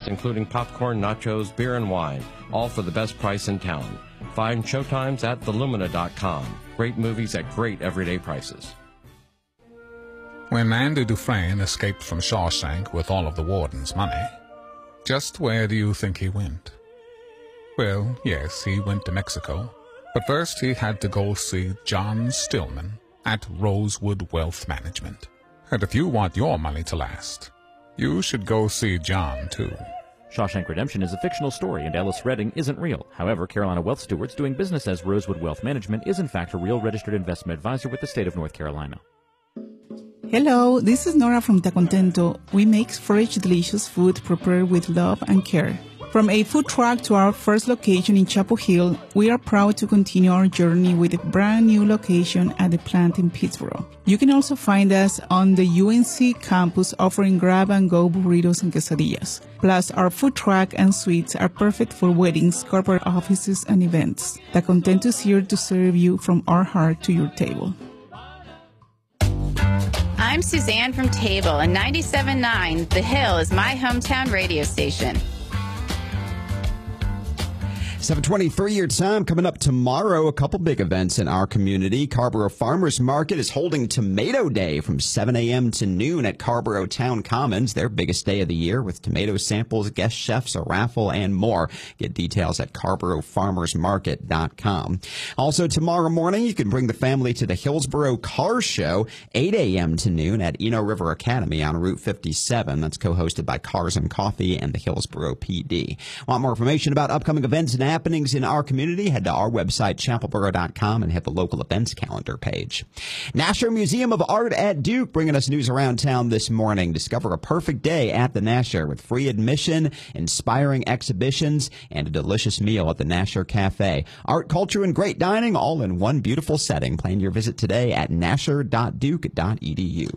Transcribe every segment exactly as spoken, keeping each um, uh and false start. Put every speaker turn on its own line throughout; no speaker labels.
including popcorn, nachos, beer, and wine, all for the best price in town. Find showtimes at the lumina dot com. Great movies at great everyday prices.
When Andy Dufresne escaped from Shawshank with all of the warden's money, just where do you think he went? Well, yes, he went to Mexico, but first he had to go see John Stillman at Rosewood Wealth Management. And if you want your money to last, you should go see John, too.
Shawshank Redemption is a fictional story, and Ellis Redding isn't real. However, Carolina Wealth Stewards doing business as Rosewood Wealth Management is in fact a real registered investment advisor with the state of North Carolina.
Hello, this is Nora from Ta Contento. We make fresh, delicious food prepared with love and care. From a food truck to our first location in Chapel Hill, we are proud to continue our journey with a brand new location at the plant in Pittsburgh. You can also find us on the U N C campus offering grab-and-go burritos and quesadillas. Plus, our food truck and suites are perfect for weddings, corporate offices, and events. Ta Contento is here to serve you from our heart to your table.
I'm Suzanne from Table, and ninety-seven point nine The Hill is my hometown radio station.
seven twenty-three your time. Coming up tomorrow, a couple big events in our community. Carrboro Farmers Market is holding Tomato Day from seven a.m. to noon at Carrboro Town Commons, their biggest day of the year, with tomato samples, guest chefs, a raffle, and more. Get details at carrboro farmers market dot com. Also tomorrow morning, you can bring the family to the Hillsboro Car Show, eight a.m. to noon at Eno River Academy on Route fifty-seven. That's co-hosted by Cars and Coffee and the Hillsboro P D. Want more information about upcoming events and happenings in our community? Head to our website, chapel boro dot com, and hit the local events calendar page. Nasher Museum of Art at Duke bringing us news around town this morning. Discover a perfect day at the Nasher with free admission, inspiring exhibitions, and a delicious meal at the Nasher Cafe. Art, culture, and great dining all in one beautiful setting. Plan your visit today at nasher dot duke dot e d u.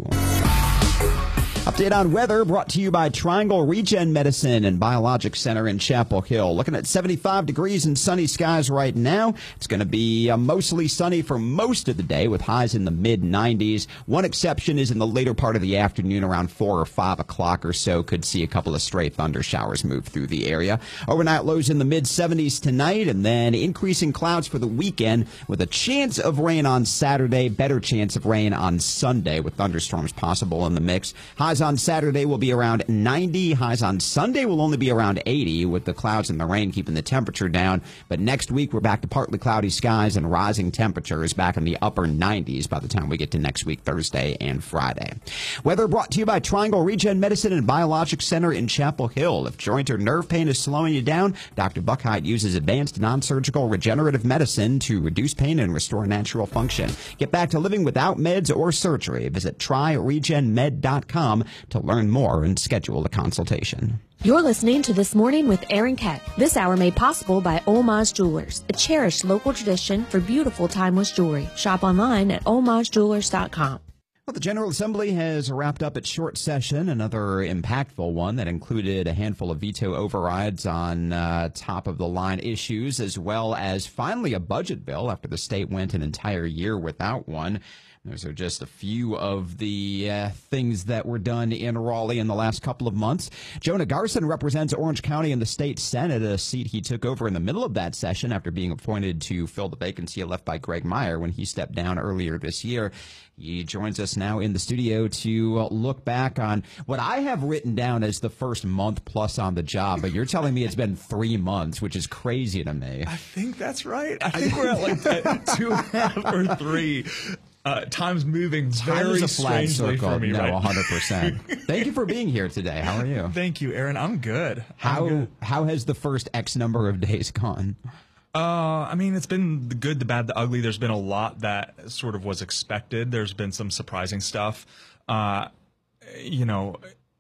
Update on weather brought to you by Triangle Regen Medicine and Biologic Center in Chapel Hill. Looking at seventy-five degrees and sunny skies right now. It's going to be uh, mostly sunny for most of the day with highs in the mid nineties. One exception is in the later part of the afternoon around four or five o'clock or so. Could see a couple of stray thunder showers move through the area. Overnight lows in the mid seventies tonight, and then increasing clouds for the weekend with a chance of rain on Saturday, better chance of rain on Sunday with thunderstorms possible in the mix. Highs on Saturday will be around ninety. Highs on Sunday will only be around eighty, with the clouds and the rain keeping the temperature down. But next week, we're back to partly cloudy skies and rising temperatures back in the upper nineties by the time we get to next week, Thursday and Friday. Weather brought to you by Triangle Regen Medicine and Biologic Center in Chapel Hill. If joint or nerve pain is slowing you down, Doctor Buckheit uses advanced non-surgical regenerative medicine to reduce pain and restore natural function. Get back to living without meds or surgery. Visit try regen med dot com to learn more and schedule a consultation.
You're listening to This Morning with Aaron Keck. This hour made possible by Omage Jewelers, a cherished local tradition for beautiful timeless jewelry. Shop online at omage jewelers dot com.
Well, the General Assembly has wrapped up its short session, another impactful one that included a handful of veto overrides on uh, top-of-the-line issues, as well as finally a budget bill after the state went an entire year without one. Those are just a few of the uh, things that were done in Raleigh in the last couple of months. Jonah Garson represents Orange County in the state Senate, a seat he took over in the middle of that session after being appointed to fill the vacancy left by Greg Meyer when he stepped down earlier this year. He joins us now in the studio to look back on what I have written down as the first month plus on the job, but you're telling me it's been three months, which is crazy to me.
I think that's right. I think we're at like at two and a half or three. Uh, time's moving very
Time is a flat
strangely
circle.
for me,
no,
right?
one hundred percent. Thank you for being here today. How are you?
Thank you, Aaron. I'm good.
How
I'm good.
how has the first X number of days gone?
Uh, I mean, it's been the good, the bad, the ugly. There's been a lot that sort of was expected. There's been some surprising stuff. Uh, you know,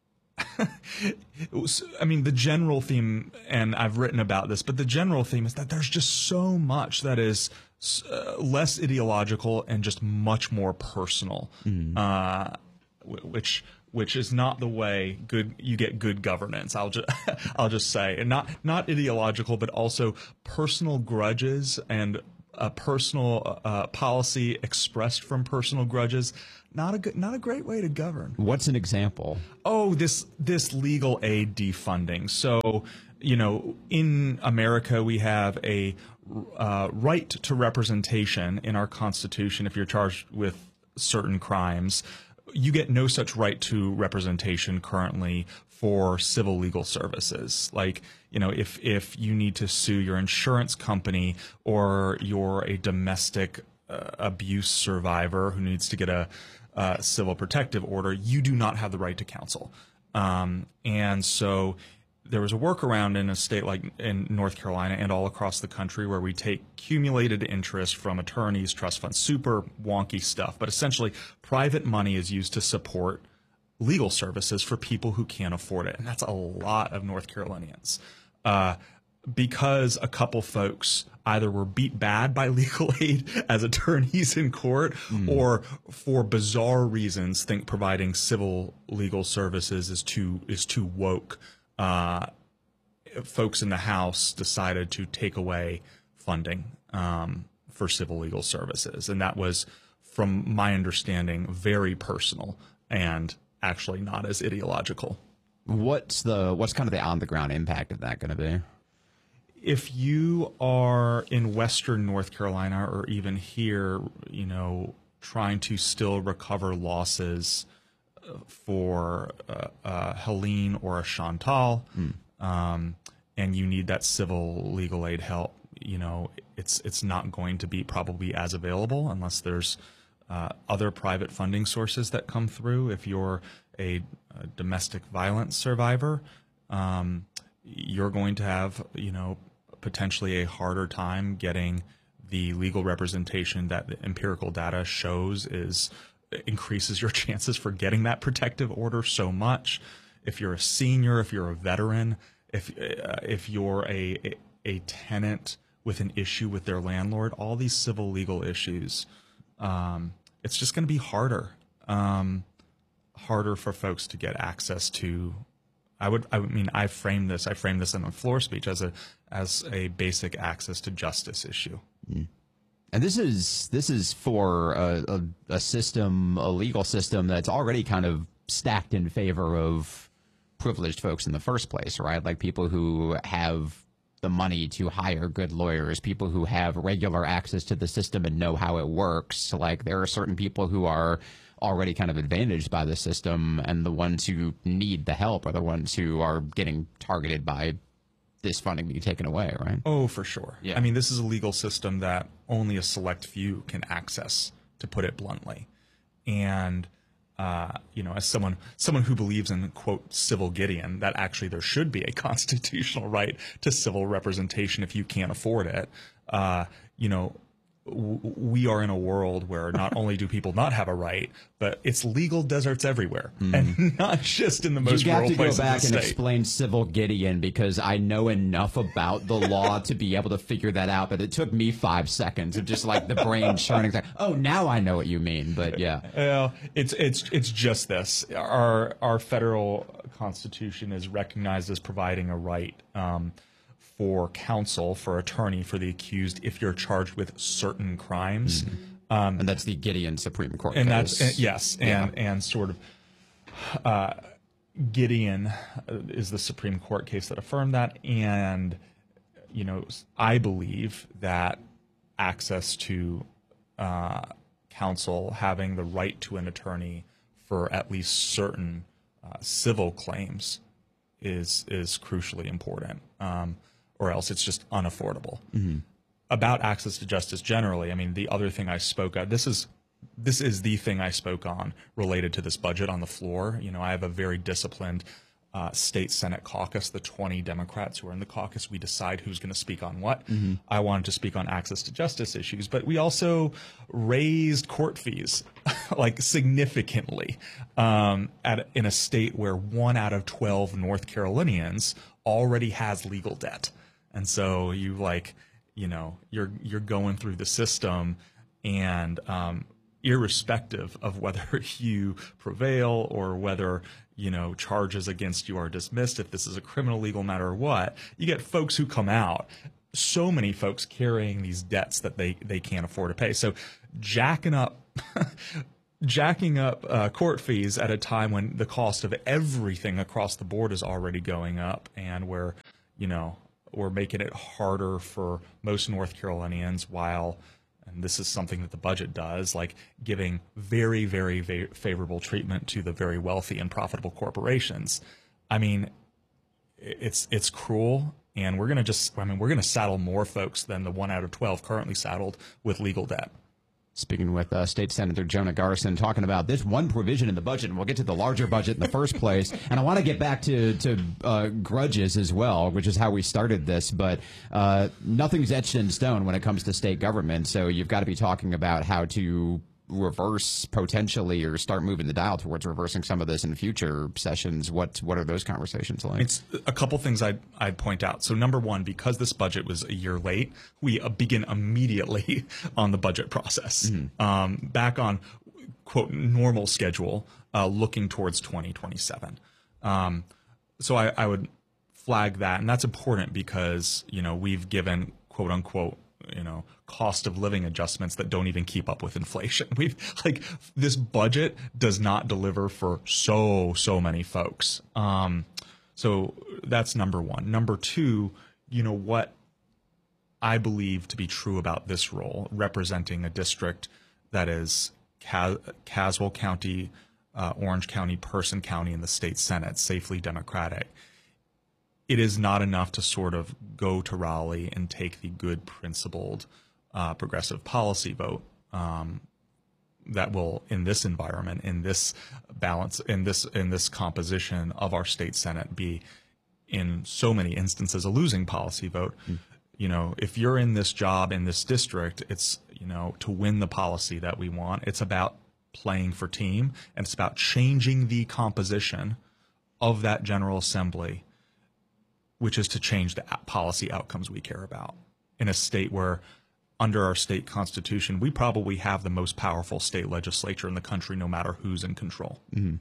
it was, I mean, the general theme, and I've written about this, but the general theme is that there's just so much that is uh, less ideological and just much more personal, mm. uh, which which is not the way good you get good governance. I'll just I'll just say, and not not ideological, but also personal grudges and a personal uh, policy expressed from personal grudges. Not a good, not a great way to govern.
What's an example?
Oh, this this legal aid defunding. So, you know, in America we have a uh, right to representation in our Constitution. If you're charged with certain crimes, you get no such right to representation currently for civil legal services. Like, you know, if if you need to sue your insurance company, or you're a domestic uh, abuse survivor who needs to get a uh, civil protective order, you do not have the right to counsel. Um, and so there was a workaround in a state like in North Carolina and all across the country where we take accumulated interest from attorneys, trust funds, super wonky stuff. But essentially, private money is used to support legal services for people who can't afford it. And that's a lot of North Carolinians. Uh, because a couple folks either were beat bad by legal aid as attorneys in court, mm. or for bizarre reasons think providing civil legal services is too is too woke. Uh, folks in the House decided to take away funding um, for civil legal services, and that was, from my understanding, very personal and actually not as ideological.
What's the what's kind of the on the ground impact of that going to be?
If you are in Western North Carolina, or even here, you know, trying to still recover losses for uh, uh, Helene or a Chantal, mm. um, and you need that civil legal aid help, you know, it's it's not going to be probably as available unless there's uh, other private funding sources that come through. If you're a, a domestic violence survivor, um, you're going to have, you know, potentially a harder time getting the legal representation that the empirical data shows is increases your chances for getting that protective order so much. If you're a senior, if you're a veteran, if uh, if you're a, a a tenant with an issue with their landlord, all these civil legal issues, um, it's just going to be harder, um, harder for folks to get access to. I would, I mean, I framed this, I framed this in a floor speech as a as a basic access to justice issue.
Mm. And this is this is for a, a, a system, a legal system that's already kind of stacked in favor of privileged folks in the first place, right? Like people who have the money to hire good lawyers, people who have regular access to the system and know how it works. Like there are certain people who are already kind of advantaged by the system, and the ones who need the help are the ones who are getting targeted by this funding being taken away, right?
Oh, for sure.
Yeah.
I mean, this is a legal system that only a select few can access, to put it bluntly. And, uh, you know, as someone someone who believes in, quote, civil Gideon, that actually there should be a constitutional right to civil representation if you can't afford it, uh, you know, w- we are in a world where not only do people not have a right, but it's legal deserts everywhere, mm. and not just in the most rural places.
You have to go back and
state.
explain civil Gideon, because I know enough about the law to be able to figure that out, but it took me five seconds of just like the brain churning. Like, oh, now I know what you mean, but yeah.
Well, it's it's it's just this. Our our federal constitution is recognized as providing a right um, for counsel, for attorney for the accused if you're charged with certain crimes.
Mm-hmm. Um, and that's the Gideon Supreme Court
and
case.
that's and, yes, and
yeah.
and sort of uh, Gideon is the Supreme Court case that affirmed that, and you know, I believe that access to uh, counsel, having the right to an attorney for at least certain uh, civil claims, is is crucially important, um, or else it's just unaffordable. Mm-hmm. About access to justice generally, I mean, the other thing I spoke of, this is this is the thing I spoke on related to this budget on the floor. You know, I have a very disciplined uh, state Senate caucus, the twenty Democrats who are in the caucus. We decide who's going to speak on what. Mm-hmm. I wanted to speak on access to justice issues, but we also raised court fees like significantly um, at in a state where one out of twelve North Carolinians already has legal debt, and so you like. You know, you're you're going through the system, and um, irrespective of whether you prevail or whether, you know, charges against you are dismissed, if this is a criminal legal matter or what, you get folks who come out so many folks carrying these debts that they, they can't afford to pay. So jacking up, jacking up uh, court fees at a time when the cost of everything across the board is already going up, and where, you know, we're making it harder for most North Carolinians, while, and this is something that the budget does, like giving very, very, very favorable treatment to the very wealthy and profitable corporations. I mean, it's it's cruel. And we're going to just, I mean, we're going to saddle more folks than the one out of twelve currently saddled with legal debt.
Speaking with uh, State Senator Jonah Garson, talking about this one provision in the budget, and we'll get to the larger budget in the first place. And I want to get back to, to uh, grudges as well, which is how we started this. But uh, nothing's etched in stone when it comes to state government. So you've got to be talking about how to reverse potentially, or start moving the dial towards reversing some of this in future sessions. What what are those conversations like?
It's a couple things I'd, I'd point out. So number one, because this budget was a year late, we uh, begin immediately on the budget process, mm-hmm. um, back on, quote, normal schedule, uh, looking towards twenty twenty-seven. Um, so I, I would flag that, and that's important because, you know, we've given, quote unquote, you know, cost of living adjustments that don't even keep up with inflation. We've like, this budget does not deliver for so, so many folks. Um, so that's number one. Number two, you know, what I believe to be true about this role, representing a district that is Cas- Caswell County, uh, Orange County, Person County in the state Senate, safely Democratic. It is not enough to sort of go to Raleigh and take the good, principled, uh, progressive policy vote um, that will, in this environment, in this balance, in this in this composition of our state Senate, be, in so many instances, a losing policy vote. Mm. You know, if you're in this job in this district, it's, you know, to win the policy that we want. It's about playing for team, and it's about changing the composition of that General Assembly, which is to change the policy outcomes we care about in a state where, under our state constitution, we probably have the most powerful state legislature in the country, no matter who's in control.
Mm-hmm.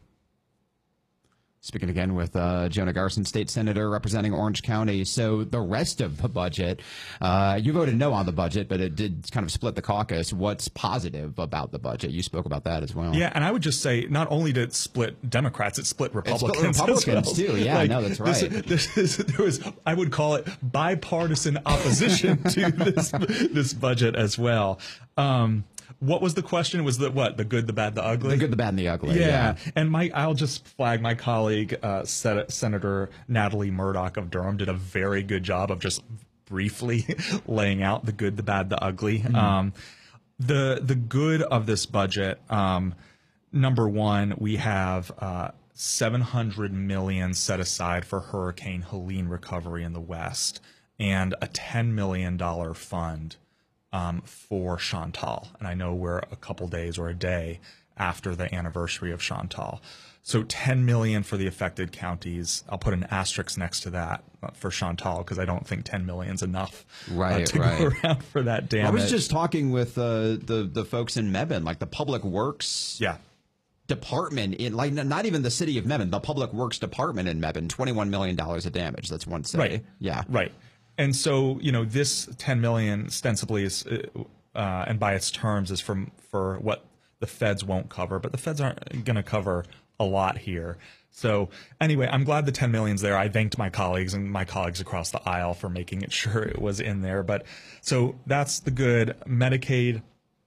Speaking again with uh, Jonah Garson, state senator representing Orange County. So the rest of the budget, uh, you voted no on the budget, but it did kind of split the caucus. What's positive about the budget? You spoke about that as well.
Yeah, and I would just say, not only did it split Democrats, it split Republicans.
It split Republicans
as well.
too. Yeah,
like,
no, that's right.
This, this is, there was, I would call it bipartisan opposition to this this budget as well. Um, What was the question? Was the what? The good, the bad, the ugly?
The good, the bad, and the ugly.
Yeah.
yeah.
And my, I'll just flag my colleague, uh, Sen- Senator Natalie Murdoch of Durham, did a very good job of just briefly laying out the good, the bad, the ugly. Mm-hmm. Um, the the good of this budget. Um, number one, we have uh, seven hundred million dollars set aside for Hurricane Helene recovery in the West, and a ten million dollars fund Um, for Chantal. And I know we're a couple days or a day after the anniversary of Chantal. So ten million dollars for the affected counties. I'll put an asterisk next to that for Chantal, because I don't think ten million dollars is enough
right,
uh, to
right.
go around for that damage.
I was just talking with uh, the, the folks in Mebane, like the Public Works
yeah.
department, in like not even the city of Mebane, the Public Works department in Mebane, twenty-one million dollars of damage. That's one city.
Right.
Yeah.
Right. And so, you know, this ten million dollars ostensibly is, uh, and by its terms, is from for what the feds won't cover, but the feds aren't going to cover a lot here. So anyway, I'm glad the ten million dollars there. I thanked my colleagues and my colleagues across the aisle for making it sure it was in there. But so that's the good. Medicaid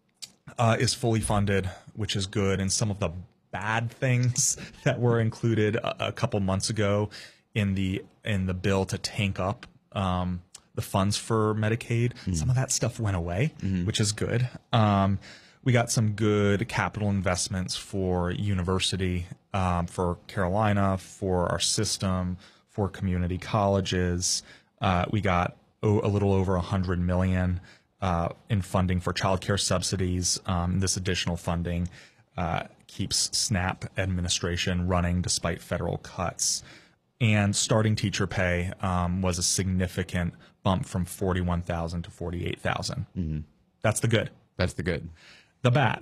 uh, is fully funded, which is good. And some of the bad things that were included a, a couple months ago in the in the bill to tank up Um, the funds for Medicaid, mm-hmm. some of that stuff went away, mm-hmm. which is good. Um, we got some good capital investments for university, um, for Carolina, for our system, for community colleges. Uh, we got oh, a little over one hundred million dollars uh, in funding for childcare subsidies. Um, this additional funding uh, keeps SNAP administration running despite federal cuts. And starting teacher pay um, was a significant bump from forty-one thousand to forty-eight thousand. Mm-hmm. That's the good.
That's the good.
The bad.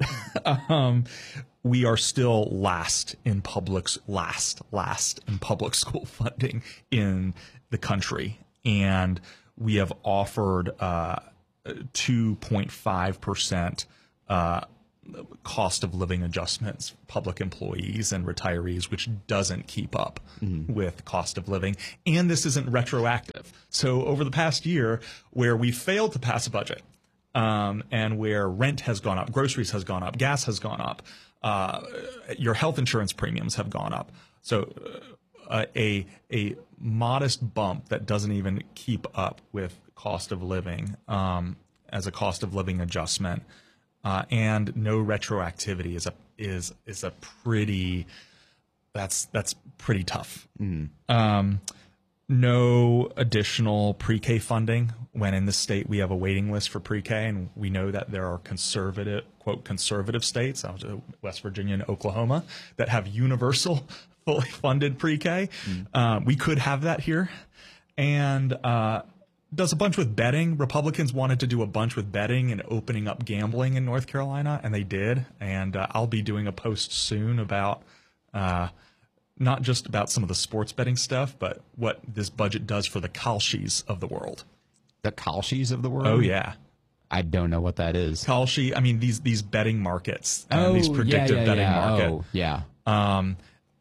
um, we are still last in public's last, last in public school funding in the country. And we have offered uh, two point five percent uh, cost of living adjustments, public employees and retirees, which doesn't keep up mm-hmm. with cost of living. And this isn't retroactive. So over the past year, where we failed to pass a budget, um, and where rent has gone up, groceries has gone up, gas has gone up, uh, your health insurance premiums have gone up. So uh, a a modest bump that doesn't even keep up with cost of living um, as a cost of living adjustment. Uh, and no retroactivity is a is is a pretty that's that's pretty tough. Mm. Um, no additional pre-K funding when in the state we have a waiting list for pre-K, and we know that there are conservative quote conservative states, West Virginia and Oklahoma, that have universal fully funded pre-K. Mm. Uh, we could have that here, and. Uh, Does a bunch with betting. Republicans wanted to do a bunch with betting and opening up gambling in North Carolina, and they did. And uh, I'll be doing a post soon about uh, not just about some of the sports betting stuff, but what this budget does for the Kalshis of the world.
The Kalshis of the world?
Oh, yeah.
I don't know what that is.
Kalshi, I mean, these these betting markets, uh,
oh,
these predictive
yeah, yeah,
betting
yeah.
market.
Oh, yeah.
Um,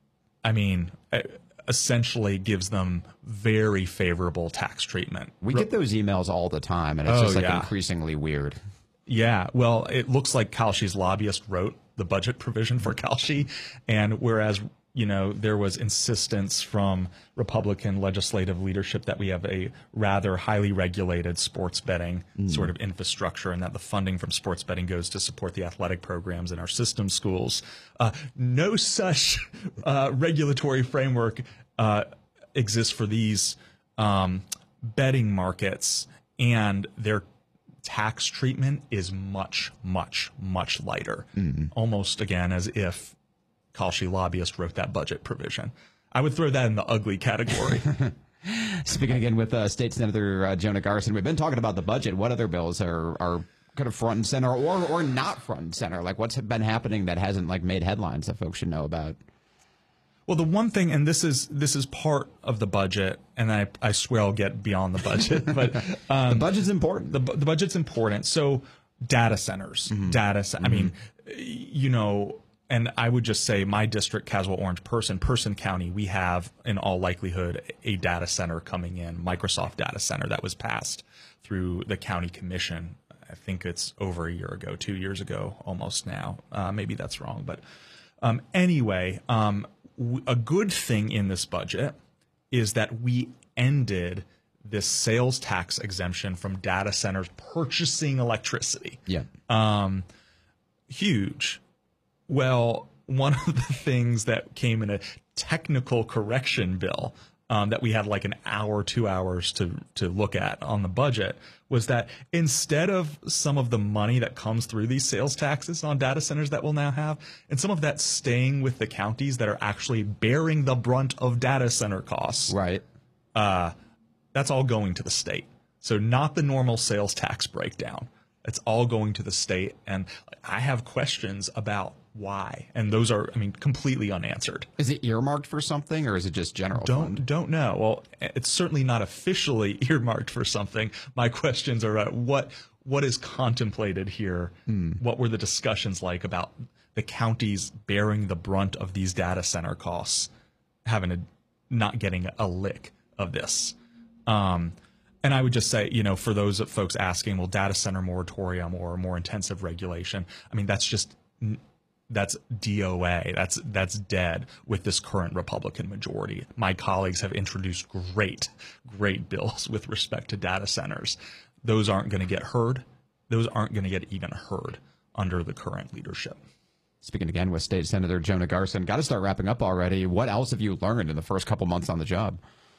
I mean... I, essentially gives them very favorable tax treatment.
We get those emails all the time, and it's
oh,
just like
yeah.
increasingly weird.
Yeah, well, it looks like Kalshi's lobbyist wrote the budget provision for Kalshi, and whereas, you know, there was insistence from Republican legislative leadership that we have a rather highly regulated sports betting mm. sort of infrastructure, and that the funding from sports betting goes to support the athletic programs in our system schools. Uh, no such uh, regulatory framework uh, exists for these um, betting markets, and their tax treatment is much, much, much lighter. Mm. Almost, again, as if Kalshi lobbyist wrote that budget provision. I would throw that in the ugly category.
Speaking again with uh, State Senator uh, Jonah Garson, we've been talking about the budget. What other bills are, are kind of front and center, or or not front and center? Like, what's been happening that hasn't like made headlines that folks should know about?
Well, the one thing, and this is this is part of the budget, and I I swear I'll get beyond the budget, but um,
the budget's important.
The the budget's important. So data centers, mm-hmm. data. Mm-hmm. I mean, you know. And I would just say my district, Caswell Orange, Person, Person County, we have in all likelihood a data center coming in, Microsoft data center that was passed through the county commission. I think it's over a year ago, two years ago, almost now. Uh, maybe that's wrong. But um, anyway, um, w- a good thing in this budget is that we ended this sales tax exemption from data centers purchasing electricity.
Yeah.
Um, huge. Well, one of the things that came in a technical correction bill um, that we had like an hour, two hours to to look at on the budget was that instead of some of the money that comes through these sales taxes on data centers that we'll now have, and some of that staying with the counties that are actually bearing the brunt of data center costs,
right?
Uh, that's all going to the state. So not the normal sales tax breakdown. It's all going to the state, and I have questions about why, and those are, I mean, completely unanswered.
Is it earmarked for something, or is it just general
don't
fund?
Don't know. Well, it's certainly not officially earmarked for something. My questions are about what what is contemplated here. Hmm. What were the discussions like about the counties bearing the brunt of these data center costs, having a not getting a lick of this? Um, and I would just say, you know, for those folks asking, well, data center moratorium or more intensive regulation, I mean, that's just that's D O A. That's that's dead with this current Republican majority. My colleagues have introduced great, great bills with respect to data centers. Those aren't going to get heard. Those aren't going to get even heard under the current leadership.
Speaking again with State Senator Jonah Garson, got to start wrapping up already. What else have you learned in the first couple months on the job?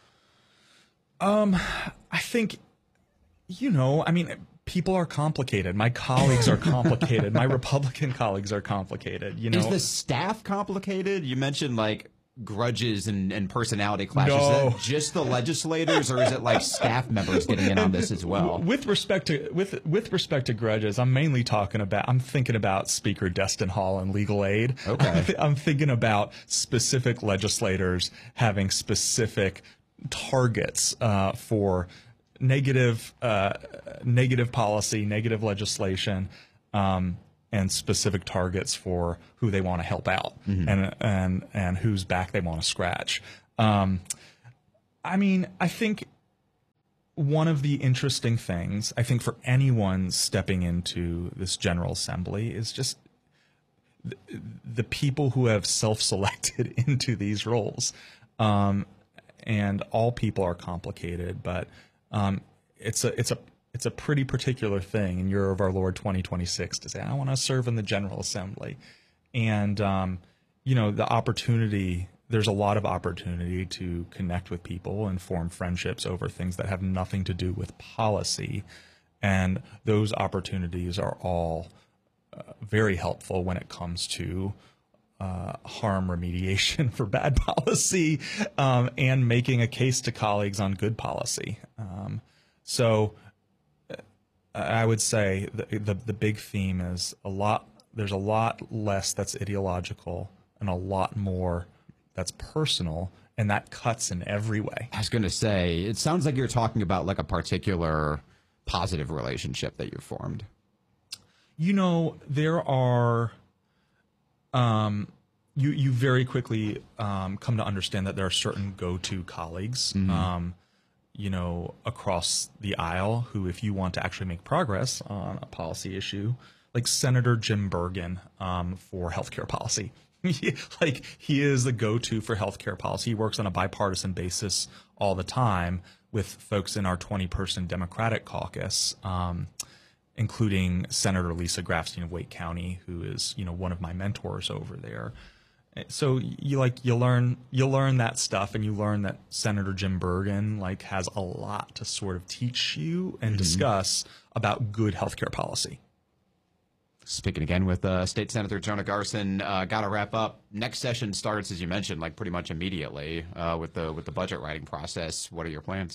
Um, I think, you know, I mean, people are complicated. My colleagues are complicated. My Republican colleagues are complicated. You know,
is the staff complicated? You mentioned like grudges and, and personality clashes.
No.
Is that just the legislators, or is it like staff members getting in on this as well?
With respect to with with respect to grudges, I'm mainly talking about. I'm thinking about Speaker Destin Hall and legal aid.
Okay,
I'm, th- I'm thinking about specific legislators having specific targets uh, for negative, uh, negative policy, negative legislation, um, and specific targets for who they want to help out, mm-hmm. and and and whose back they want to scratch. Um, I mean, I think one of the interesting things, I think, for anyone stepping into this General Assembly is just the, the people who have self-selected into these roles. Um, and all people are complicated, but um, it's a it's a it's a pretty particular thing in year of our Lord twenty twenty-six to say, I want to serve in the General Assembly. And, um, you know, the opportunity, there's a lot of opportunity to connect with people and form friendships over things that have nothing to do with policy. And those opportunities are all uh, very helpful when it comes to uh, harm remediation for bad policy, um, and making a case to colleagues on good policy. Um, so I would say the, the the big theme is a lot. There's a lot less that's ideological and a lot more that's personal, and that cuts in every way.
I was going to say, it sounds like you're talking about like a particular positive relationship that you've formed.
You know, there are. Um, you you very quickly um, come to understand that there are certain go-to colleagues. Mm-hmm. Um, you know, across the aisle, who, if you want to actually make progress on a policy issue, like Senator Jim Bergen um, for healthcare policy, like he is the go-to for healthcare policy. He works on a bipartisan basis all the time with folks in our twenty-person Democratic caucus, um, including Senator Lisa Grafstein of Wake County, who is, you know, one of my mentors over there. So you like you learn you learn that stuff, and you learn that Senator Jim Bergen like has a lot to sort of teach you and mm-hmm. discuss about good healthcare policy.
Speaking again with uh, State Senator Jonah Garson, uh, got to wrap up. Next session starts, as you mentioned, like pretty much immediately uh, with the with the budget writing process. What are your plans?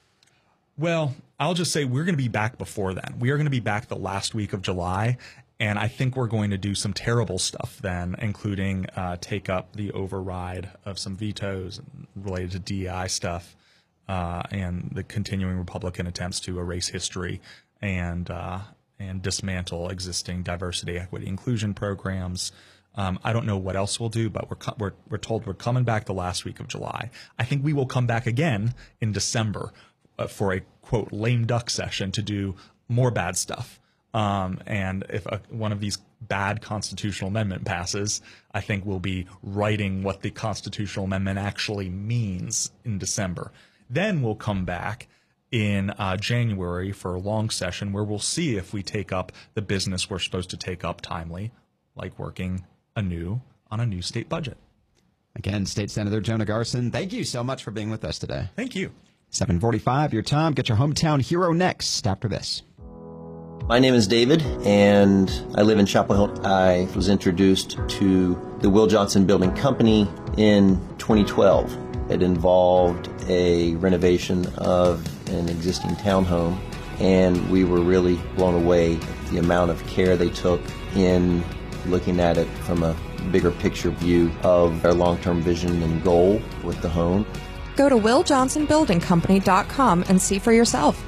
Well, I'll just say we're going to be back before then. We are going to be back the last week of July. And I think we're going to do some terrible stuff then, including uh, take up the override of some vetoes related to D E I stuff, uh, and the continuing Republican attempts to erase history and uh, and dismantle existing diversity, equity, inclusion programs. Um, I don't know what else we'll do, but we're, co- we're we're told we're coming back the last week of July. I think we will come back again in December uh, for a, quote, lame duck session to do more bad stuff. Um, and if a, one of these bad constitutional amendment passes, I think we'll be writing what the constitutional amendment actually means in December. Then we'll come back in uh, January for a long session where we'll see if we take up the business we're supposed to take up timely, like working anew on a new state budget.
Again, State Senator Jonah Garson, thank you so much for being with us today.
Thank you.
seven forty-five, your time. Get your hometown hero next after this.
My name is David, and I live in Chapel Hill. I was introduced to the Will Johnson Building Company in twenty twelve. It involved a renovation of an existing townhome, and we were really blown away at the amount of care they took in looking at it from a bigger picture view of their long-term vision and goal with the home.
Go to will johnson building company dot com and see for yourself.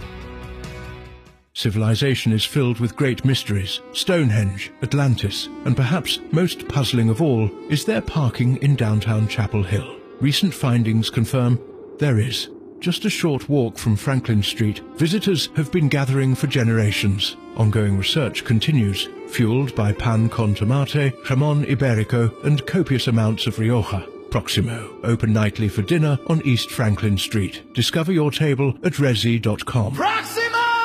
Civilization is filled with great mysteries. Stonehenge, Atlantis, and perhaps most puzzling of all is there parking in downtown Chapel Hill. Recent findings confirm there is. Just a short walk from Franklin Street, visitors have been gathering for generations. Ongoing research continues, fueled by pan con tomate, jamon iberico, and copious amounts of Rioja. Proximo, open nightly for dinner on East Franklin Street. Discover your table at resi dot com.
Proximo!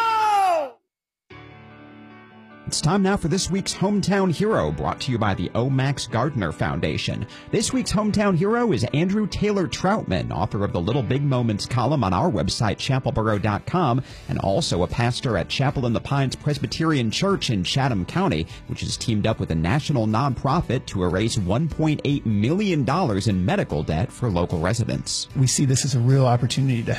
It's time now for this week's Hometown Hero, brought to you by the O. Max Gardner Foundation. This week's Hometown Hero is Andrew Taylor Troutman, author of the Little Big Moments column on our website, chapel borough dot com, and also a pastor at Chapel in the Pines Presbyterian Church in Chatham County, which has teamed up with a national nonprofit to erase one point eight million dollars in medical debt for local residents.
We see this as a real opportunity to help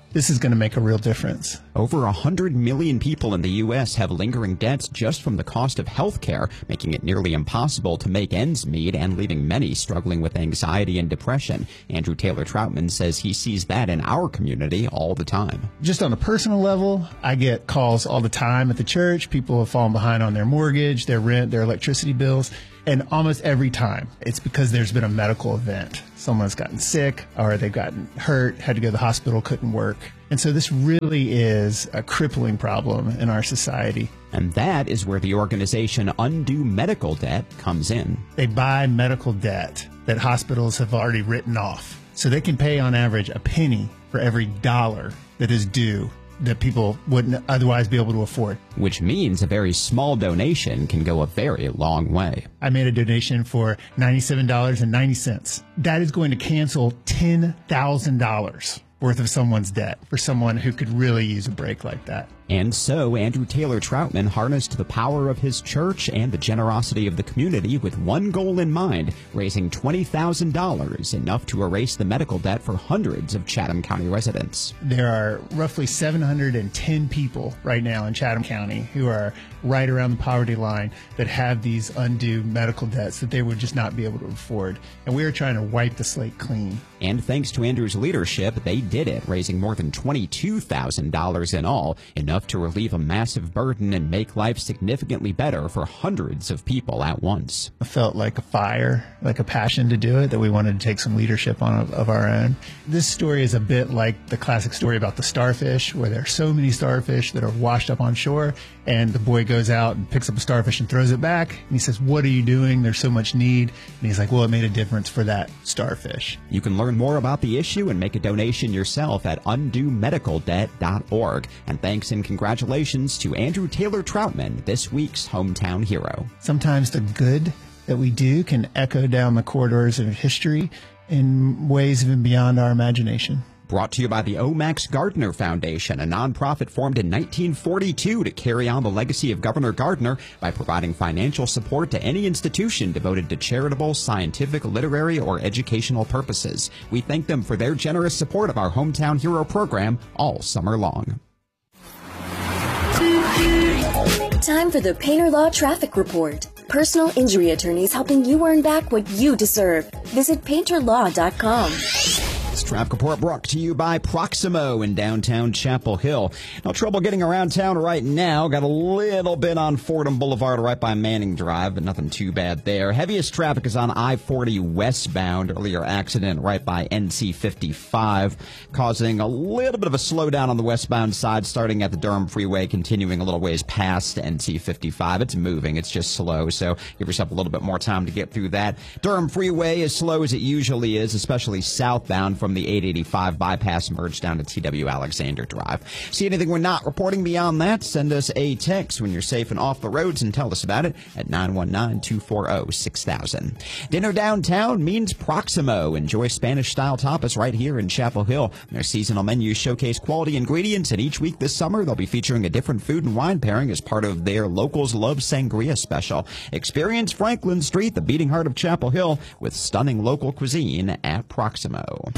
this is going to make a real difference.
Over one hundred million people in the U S have lingering debts just from the cost of health care, making it nearly impossible to make ends meet and leaving many struggling with anxiety and depression. Andrew Taylor Troutman says he sees that in our community all the time.
Just on a personal level, I get calls all the time at the church. People have fallen behind on their mortgage, their rent, their electricity bills. And almost every time, it's because there's been a medical event. Someone's gotten sick or they've gotten hurt, had to go to the hospital, couldn't work. And so this really is a crippling problem in our society.
And that is where the organization Undo Medical Debt comes in.
They buy medical debt that hospitals have already written off. So they can pay on average a penny for every dollar that is due that people wouldn't otherwise be able to afford.
Which means a very small donation can go a very long way.
I made a donation for ninety-seven dollars and ninety cents. That is going to cancel ten thousand dollars worth of someone's debt for someone who could really use a break like that.
And so Andrew Taylor Troutman harnessed the power of his church and the generosity of the community with one goal in mind, raising twenty thousand dollars, enough to erase the medical debt for hundreds of Chatham County residents.
There are roughly seven hundred ten people right now in Chatham County who are right around the poverty line that have these undue medical debts that they would just not be able to afford. And we are trying to wipe the slate clean.
And thanks to Andrew's leadership, they did it, raising more than twenty-two thousand dollars in all, enough to relieve a massive burden and make life significantly better for hundreds of people at once.
It felt like a fire, like a passion to do it, that we wanted to take some leadership on of, of our own. This story is a bit like the classic story about the starfish, where there are so many starfish that are washed up on shore, and the boy goes out and picks up a starfish and throws it back, and he says, "What are you doing? There's so much need." And he's like, "Well, it made a difference for that starfish."
You can learn more about the issue and make a donation yourself at undo medical debt dot org. And thanks and congratulations to Andrew Taylor Troutman, this week's Hometown Hero.
Sometimes the good that we do can echo down the corridors of history in ways even beyond our imagination.
Brought to you by the O. Max Gardner Foundation, a nonprofit formed in nineteen forty-two to carry on the legacy of Governor Gardner by providing financial support to any institution devoted to charitable, scientific, literary, or educational purposes. We thank them for their generous support of our Hometown Hero program all summer long.
Time for the Painter Law Traffic Report. Personal injury attorneys helping you earn back what you deserve. Visit painter law dot com.
This traffic report brought to you by Proximo in downtown Chapel Hill. No trouble getting around town right now. Got a little bit on Fordham Boulevard right by Manning Drive, but nothing too bad there. Heaviest traffic is on I forty westbound. Earlier accident right by N C fifty-five, causing a little bit of a slowdown on the westbound side, starting at the Durham Freeway, continuing a little ways past N C fifty-five. It's moving. It's just slow, so give yourself a little bit more time to get through that. Durham Freeway as slow as it usually is, especially southbound from the eight eighty-five bypass merge down to T W Alexander Drive. See anything we're not reporting beyond that? Send us a text when you're safe and off the roads and tell us about it at nine one nine, two four zero, six thousand. Dinner downtown means Proximo. Enjoy Spanish-style tapas right here in Chapel Hill. Their seasonal menus showcase quality ingredients, and each week this summer they'll be featuring a different food and wine pairing as part of their Locals Love Sangria special. Experience Franklin Street, the beating heart of Chapel Hill, with stunning local cuisine at Proximo.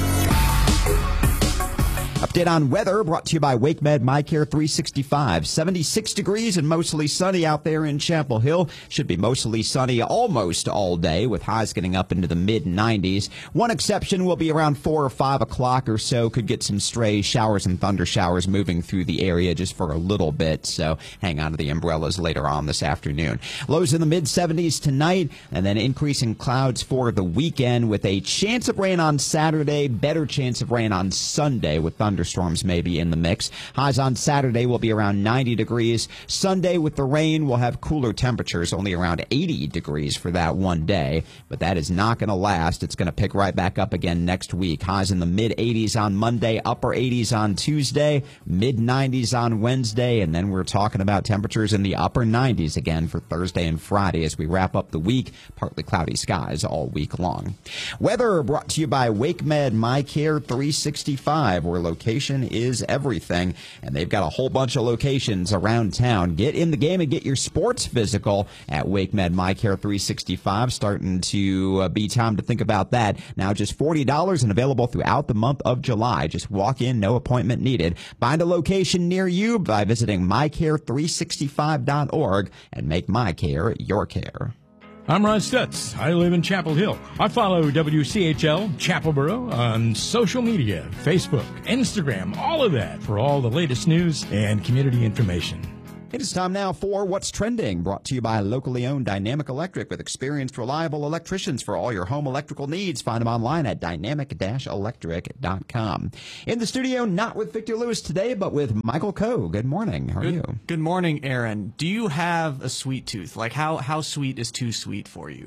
Update on weather brought to you by WakeMed MyCare three sixty-five. seventy-six degrees and mostly sunny out there in Chapel Hill. Should be mostly sunny almost all day, with highs getting up into the mid nineties. One exception will be around four or five o'clock or so. Could get some stray showers and thunder showers moving through the area just for a little bit, so hang on to the umbrellas later on this afternoon. Lows in the mid seventies tonight, and then increasing clouds for the weekend with a chance of rain on Saturday, better chance of rain on Sunday with thunder thunderstorms maybe in the mix. Highs on Saturday will be around ninety degrees. Sunday with the rain we'll have cooler temperatures, only around eighty degrees for that one day. But that is not going to last. It's going to pick right back up again next week. Highs in the mid eighties on Monday, upper eighties on Tuesday, mid nineties on Wednesday, and then we're talking about temperatures in the upper nineties again for Thursday and Friday as we wrap up the week. Partly cloudy skies all week long. Weather brought to you by WakeMed MyCare three sixty-five. We're located location is everything, and they've got a whole bunch of locations around town. Get in the game and get your sports physical at WakeMed MyCare three sixty-five. Starting to uh, be time to think about that. Now just forty dollars and available throughout the month of July. Just walk in, no appointment needed. Find a location near you by visiting my care three sixty-five dot org and make MyCare your care.
I'm Ron Stutz. I live in Chapel Hill. I follow W C H L Chapelboro on social media, Facebook, Instagram, all of that for all the latest news and community information.
It is time now for What's Trending, brought to you by locally owned Dynamic Electric with experienced, reliable electricians for all your home electrical needs. Find them online at dynamic dash electric dot com. In the studio, not with Victor Lewis today, but with Michael Coe. Good morning. How are
good,
you?
Good morning, Aaron. Do you have a sweet tooth? Like, how, how sweet is too sweet for you?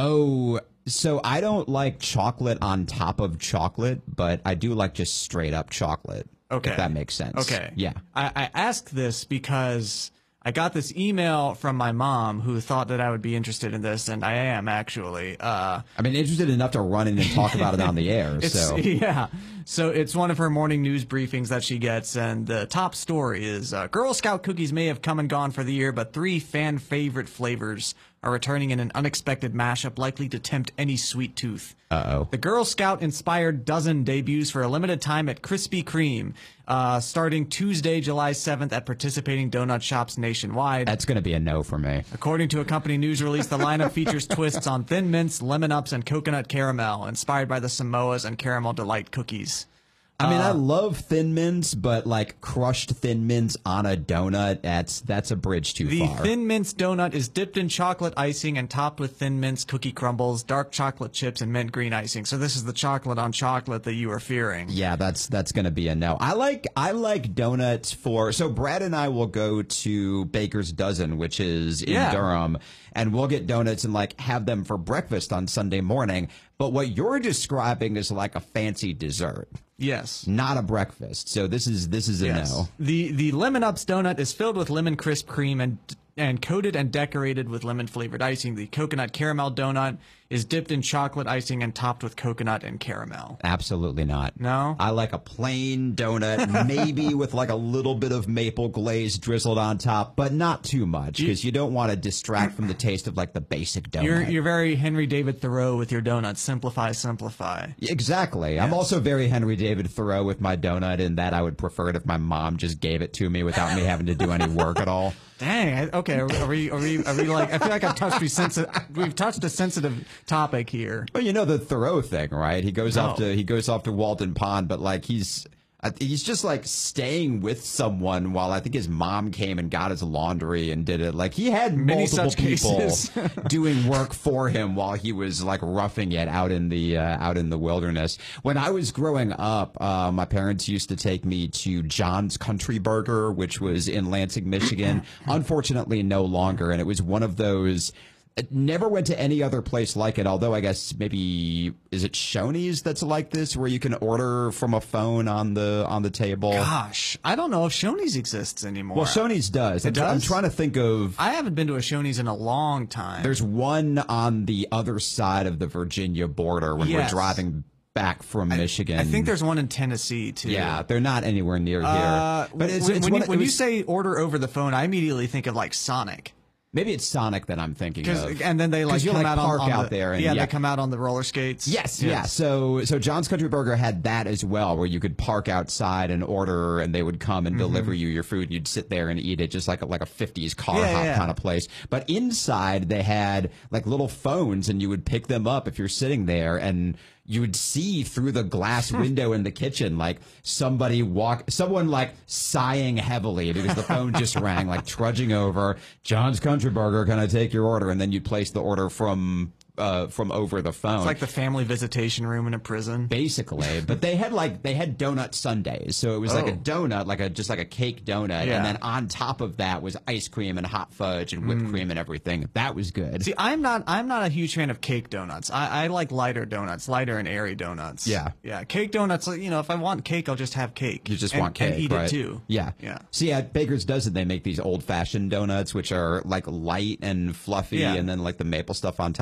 Oh, so I don't like chocolate on top of chocolate, but I do like just straight up chocolate.
Okay.
If that makes sense.
Okay.
Yeah.
I, I ask this because I got this email from my mom who thought that I would be interested in this, and I am actually. Uh,
I mean, interested enough to run in and talk about it on the air. So
yeah. So it's one of her morning news briefings that she gets, and the top story is uh, Girl Scout cookies may have come and gone for the year, but three fan favorite flavors are returning in an unexpected mashup likely to tempt any sweet tooth.
Uh-oh.
The Girl Scout-inspired dozen debuts for a limited time at Krispy Kreme, uh, starting Tuesday, July seventh at participating donut shops nationwide.
That's going to be a no for me.
According to a company news release, the lineup features twists on Thin Mints, Lemon Ups, and Coconut Caramel, inspired by the Samoas and Caramel Delight cookies.
I mean,
uh,
I love Thin Mints, but like crushed Thin Mints on a donut, that's that's a bridge too
the
far.
The Thin Mints donut is dipped in chocolate icing and topped with Thin Mints cookie crumbles, dark chocolate chips, and mint green icing. So this is the chocolate on chocolate that you are fearing.
Yeah, that's that's going to be a no. I like I like donuts for so Brad and I will go to Baker's Dozen, which is in
Yeah.
Durham, and we'll get donuts and like have them for breakfast on Sunday morning. But what you're describing is like a fancy dessert.
Yes.
Not a breakfast. So this is this is a
Yes.
no.
The the Lemon Ups donut is filled with lemon crisp cream and and coated and decorated with lemon flavored icing. The coconut caramel donut is dipped in chocolate icing and topped with coconut and caramel.
Absolutely not.
No?
I like a plain donut, maybe with like a little bit of maple glaze drizzled on top, but not too much because you don't want to distract from the taste of like the basic donut.
You're you're very Henry David Thoreau with your donuts. Simplify, simplify.
Exactly.
Yes.
I'm also very Henry David Thoreau with my donut in that I would prefer it if my mom just gave it to me without me having to do any work at all.
Dang. Okay. Are we? Are we? Are we like? I feel like I've touched. We sensitive. We've touched a sensitive topic here.
Well, you know the Thoreau thing, right? He goes
No.
off to he goes off to Walden Pond, but like he's uh, he's just like staying with someone while I think his mom came and got his laundry and did it. Like he had
Many
multiple
such
people
cases.
doing work for him while he was like roughing it out in the uh, out in the wilderness. When I was growing up, uh, my parents used to take me to John's Country Burger, which was in Lansing, Michigan. Unfortunately, no longer, and it was one of those. It never went to any other place like it, although I guess maybe, is it Shoney's that's like this, where you can order from a phone on the on the table?
Gosh, I don't know if Shoney's exists anymore.
Well, Shoney's does.
It
I'm,
does?
I'm trying to think of...
I haven't been to a Shoney's in a long time.
There's one on the other side of the Virginia border when
Yes.
we're driving back from Michigan.
I think there's one in Tennessee, too.
Yeah, they're not anywhere near here.
Uh,
but it's,
when
it's
when,
one-
you,
it
when you
was-
say order over the phone, I immediately think of like Sonic.
Maybe it's Sonic that I'm thinking of.
And then they like
'Cause you
come
like
out
park
on, on
out
the,
there. And,
yeah,
yeah,
they come out on the roller skates.
Yes, yeah. So, so John's Country Burger had that as well, where you could park outside and order, and they would come and
Mhm.
deliver you your food. And you'd sit there and eat it, just like a, like a fifties car
Yeah,
hop
yeah.
kind of place. But inside, they had like little phones, and you would pick them up if you're sitting there, and you would see through the glass window in the kitchen, like somebody walk, someone like sighing heavily because the phone just rang, like trudging over. John's Country Burger, can I take your order? And then you'd place the order from. Uh, from over the phone.
It's like the family visitation room in a prison.
Basically, but they had like they had donut sundaes, so it was like a
Oh.
donut, like a just like a cake donut,
Yeah.
and then on top of that was ice cream and hot fudge and whipped
Mm.
cream and everything. That was good.
See, I'm not. I'm not a huge fan of cake donuts. I, I like lighter donuts, lighter and airy donuts.
Yeah.
yeah. Cake donuts. You know, if I want cake, I'll just have cake.
You just
and,
want cake,
and eat
right?
it too.
Yeah,
yeah.
See, at Baker's Dozen, they make these old-fashioned donuts, which are like light and fluffy,
Yeah.
and then like the maple stuff on top. That's really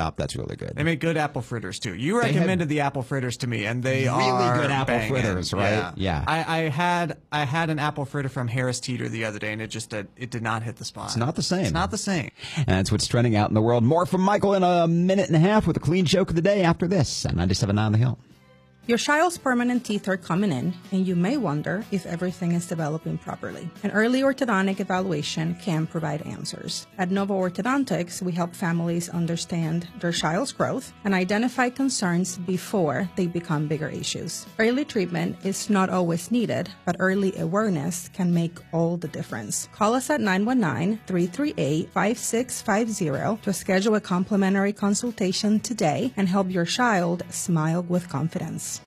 really good.
They make good apple fritters too. You
They
recommended
have
the apple fritters to me, and they
really
are
good apple
banging.
fritters, right?
Yeah.
Yeah.
I, I had I had an apple fritter from Harris Teeter the other day, and it just uh, it did not hit the spot.
It's not the same.
It's not the same.
And that's what's trending out in the world. More from Michael in a minute and a half with a clean joke of the day after this on ninety-seven point nine The Hill.
Your child's permanent teeth are coming in, and you may wonder if everything is developing properly. An early orthodontic evaluation can provide answers. At Nova Orthodontics, we help families understand their child's growth and identify concerns before they become bigger issues. Early treatment is not always needed, but early awareness can make all the difference. Call us at nine one nine, three three eight, five six five zero to schedule a complimentary consultation today and help your child smile with confidence.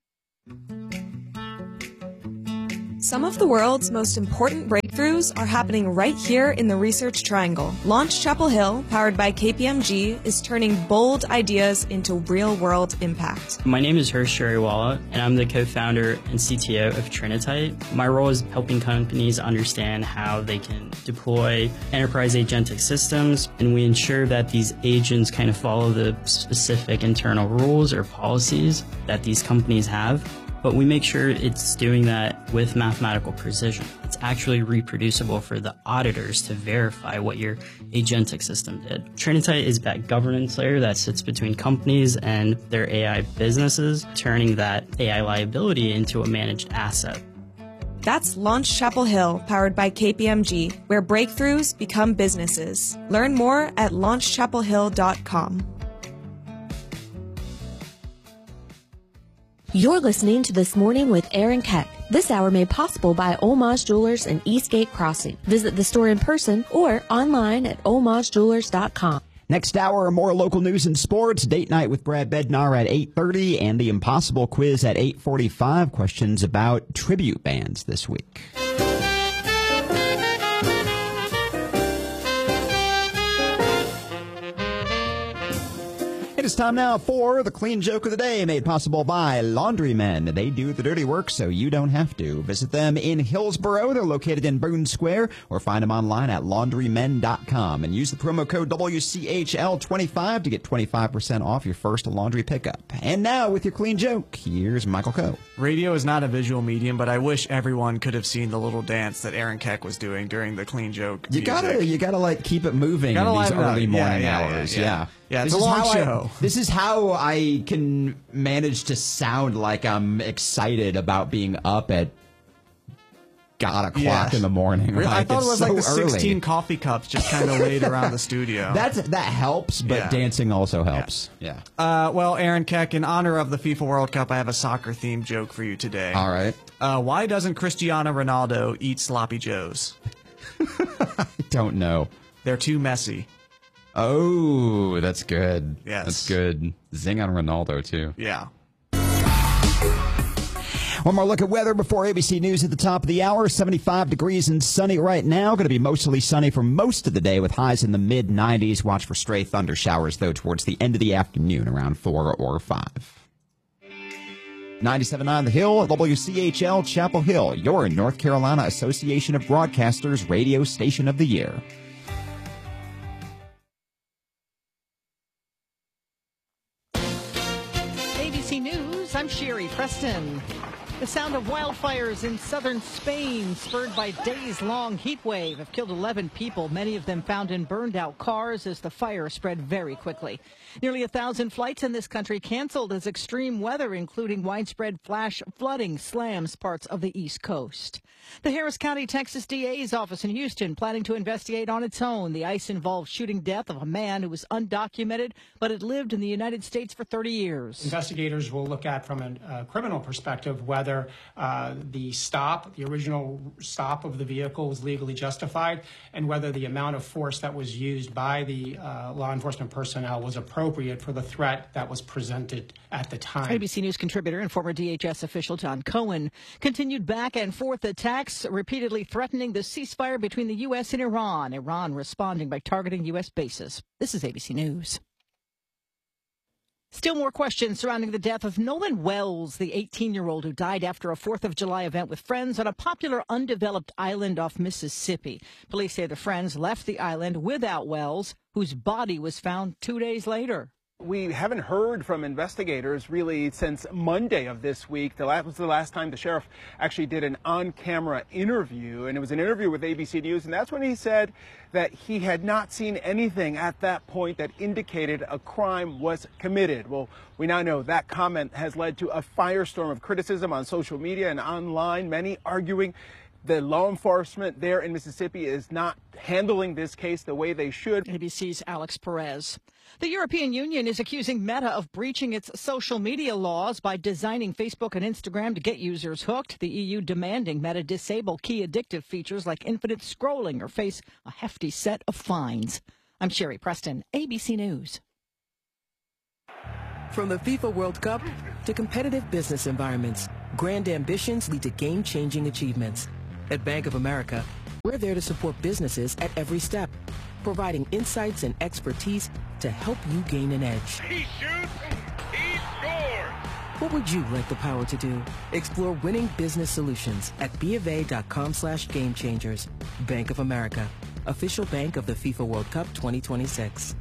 Some of the world's most important breakthroughs are happening right here in the Research Triangle. Launch Chapel Hill, powered by K P M G, is turning bold ideas into real-world impact.
My name is Hirsch Shariwala, and I'm the co-founder and C T O of Trinitite. My role is helping companies understand how they can deploy enterprise agentic systems, and we ensure that these agents kind of follow the specific internal rules or policies that these companies have. But we make sure it's doing that with mathematical precision. It's actually reproducible for the auditors to verify what your agentic system did. Trinitite is that governance layer that sits between companies and their A I businesses, turning that A I liability into a managed asset.
That's Launch Chapel Hill, powered by K P M G, where breakthroughs become businesses. Learn more at launch chapel hill dot com.
You're listening to This Morning with Aaron Keck. This hour made possible by Homage Jewelers and Eastgate Crossing. Visit the store in person or online at homage jewelers dot com.
Next hour, more local news and sports. Date night with Brad Bednar at eight thirty and the Impossible Quiz at eight forty-five. Questions about tribute bands this week. It is time now for the clean joke of the day, made possible by Laundrymen. They do the dirty work so you don't have to. Visit them in Hillsboro. They're located in Boone Square, or find them online at laundrymen dot com and use the promo code W C H L twenty-five to get twenty-five percent off your first laundry pickup. And now with your clean joke, here's Michael Coe.
Radio is not a visual medium, but I wish everyone could have seen the little dance that Aaron Keck was doing during the clean joke.
You
music.
gotta, you gotta like keep it moving in these early morning
yeah, yeah,
hours.
Yeah,
Yeah,
yeah. yeah it's
this
a long
is
show.
I, this is how I can manage to sound like I'm excited about being up at God o'clock
Yes.
in the morning.
Really? I
Like,
thought it
it's
was
so
like the
early.
sixteen coffee cups just kind of laid around the studio.
That's that helps, but
Yeah.
dancing also helps. Yeah.
Uh, well, Aaron Keck, in honor of the FIFA World Cup, I have a soccer-themed joke for you today.
All right.
Uh, why doesn't Cristiano Ronaldo eat sloppy joes?
I don't know.
They're too messy.
Oh, that's good.
Yes.
That's good. Zing on Ronaldo, too.
Yeah.
One more look at weather before A B C News at the top of the hour. seventy-five degrees and sunny right now. Going to be mostly sunny for most of the day with highs in the mid nineties. Watch for stray thunder showers, though, towards the end of the afternoon around four or five. ninety-seven point nine The Hill, W C H L Chapel Hill, your North Carolina Association of Broadcasters radio station of the year.
A B C News, I'm Sherry Preston. The sound of wildfires in southern Spain, spurred by days-long heat wave, have killed eleven people, many of them found in burned-out cars as the fire spread very quickly. Nearly a thousand flights in this country canceled as extreme weather, including widespread flash flooding, slams parts of the East Coast. The Harris County, Texas D A's office in Houston planning to investigate on its own the ICE-involved shooting death of a man who was undocumented but had lived in the United States for thirty years.
Investigators will look at, from a uh, criminal perspective, whether uh, the stop, the original stop of the vehicle was legally justified, and whether the amount of force that was used by the uh, law enforcement personnel was appropriate for the threat that was presented at the time.
A B C News contributor and former D H S official John Cohen continued back and forth attacks, repeatedly threatening the ceasefire between the U S and Iran. Iran responding by targeting U S bases. This is A B C News. Still more questions surrounding the death of Nolan Wells, the eighteen-year-old who died after a fourth of July event with friends on a popular undeveloped island off Mississippi. Police say the friends left the island without Wells, whose body was found two days later.
We haven't heard from investigators really since Monday of this week. That was the last time the sheriff actually did an on-camera interview, and it was an interview with A B C News, and that's when he said that he had not seen anything at that point that indicated a crime was committed. Well, we now know that comment has led to a firestorm of criticism on social media and online, many arguing the law enforcement there in Mississippi is not handling this case the way they should.
A B C's Alex Perez. The European Union is accusing Meta of breaching its social media laws by designing Facebook and Instagram to get users hooked. The E U demanding Meta disable key addictive features like infinite scrolling or face a hefty set of fines. I'm Sherry Preston, A B C News.
From the FIFA World Cup to competitive business environments, grand ambitions lead to game-changing achievements. At Bank of America, we're there to support businesses at every step, providing insights and expertise to help you gain an edge.
He shoots, he scores!
What would you like the power to do? Explore winning business solutions at bofa.com slash game changers. Bank of America, official bank of the FIFA World Cup twenty twenty-six.